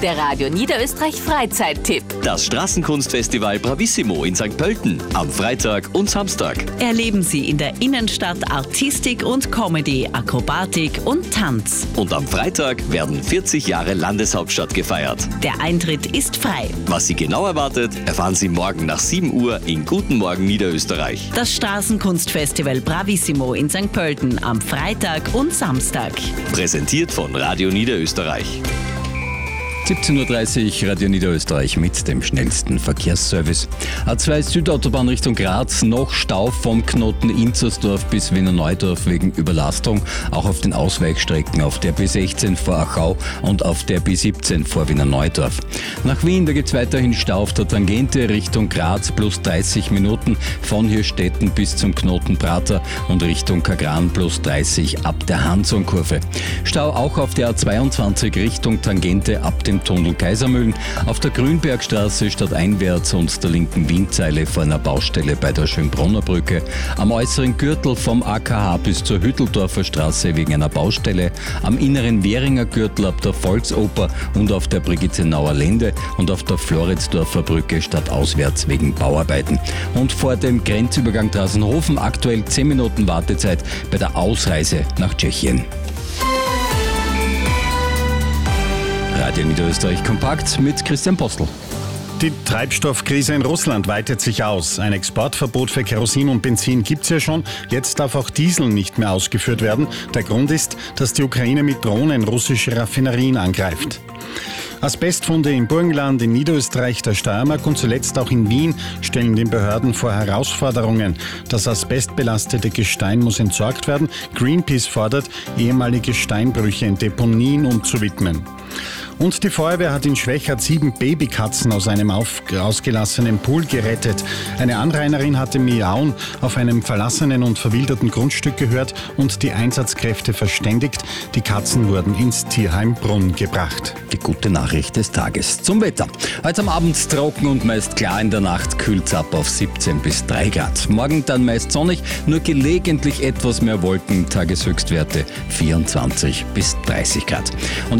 Der Radio Niederösterreich Freizeittipp. Das Straßenkunstfestival Bravissimo in St. Pölten am Freitag und Samstag. Erleben Sie in der Innenstadt Artistik und Comedy, Akrobatik und Tanz. Und am Freitag werden 40 Jahre Landeshauptstadt gefeiert. Der Eintritt ist frei. Was Sie genau erwartet, erfahren Sie morgen nach 7 Uhr in Guten Morgen Niederösterreich. Das Straßenkunstfestival Bravissimo in St. Pölten am Freitag und Samstag. Präsentiert von Radio Niederösterreich. 17.30 Uhr Radio Niederösterreich mit dem schnellsten Verkehrsservice. A2 Südautobahn Richtung Graz, noch Stau vom Knoten Inzersdorf bis Wiener Neudorf wegen Überlastung. Auch auf den Ausweichstrecken auf der B16 vor Achau und auf der B17 vor Wiener Neudorf. Nach Wien, da geht es weiterhin Stau auf der Tangente Richtung Graz plus 30 Minuten von Hirstetten bis zum Knoten Prater und Richtung Kagran plus 30 ab der Hansonkurve. Stau auch auf der A22 Richtung Tangente ab dem Tunnel Kaisermühlen, auf der Grünbergstraße stadteinwärts und der linken Wienzeile vor einer Baustelle bei der Schönbrunner Brücke, am äußeren Gürtel vom AKH bis zur Hütteldorfer Straße wegen einer Baustelle, am inneren Währinger Gürtel ab der Volksoper und auf der Brigittenauer Lände und auf der Floridsdorfer Brücke stadtauswärts wegen Bauarbeiten. Und vor dem Grenzübergang Drassenhofen aktuell 10 Minuten Wartezeit bei der Ausreise nach Tschechien. Radio Niederösterreich kompakt mit Christian Postel. Die Treibstoffkrise in Russland weitet sich aus. Ein Exportverbot für Kerosin und Benzin gibt's ja schon. Jetzt darf auch Diesel nicht mehr ausgeführt werden. Der Grund ist, dass die Ukraine mit Drohnen russische Raffinerien angreift. Asbestfunde im Burgenland, in Niederösterreich, der Steiermark und zuletzt auch in Wien stellen den Behörden vor Herausforderungen. Das asbestbelastete Gestein muss entsorgt werden. Greenpeace fordert, ehemalige Steinbrüche in Deponien umzuwidmen. Und die Feuerwehr hat in Schwechat 7 Babykatzen aus einem ausgelassenen Pool gerettet. Eine Anrainerin hatte Miauen auf einem verlassenen und verwilderten Grundstück gehört und die Einsatzkräfte verständigt. Die Katzen wurden ins Tierheim Brunn gebracht. Die gute Nachricht des Tages zum Wetter. Heute am Abend trocken und meist klar, in der Nacht kühlt's ab auf 17 bis 3 Grad. Morgen dann meist sonnig, nur gelegentlich etwas mehr Wolken, Tageshöchstwerte 24 bis 30 Grad. Und